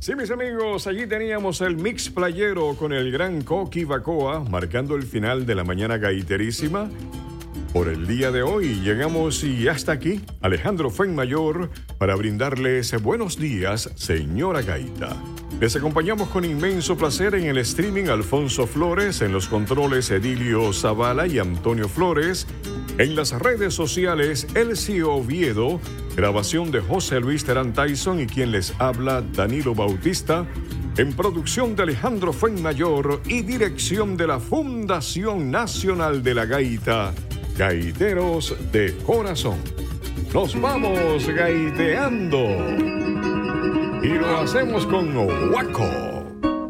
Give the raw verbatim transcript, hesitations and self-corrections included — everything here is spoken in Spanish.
Sí, mis amigos, allí teníamos el mix playero con el gran Coqui Bacoa, marcando el final de la mañana gaiterísima. Por el día de hoy llegamos y hasta aquí Alejandro Fuenmayor para brindarles buenos días, señora Gaita. Les acompañamos con inmenso placer en el streaming Alfonso Flores, en los controles Edilio Zavala y Antonio Flores, en las redes sociales Elcio Oviedo, grabación de José Luis Terán Tyson y quien les habla Danilo Bautista, en producción de Alejandro Fuenmayor y dirección de la Fundación Nacional de la Gaita, Gaiteros de Corazón. Nos vamos gaiteando y lo hacemos con Huaco.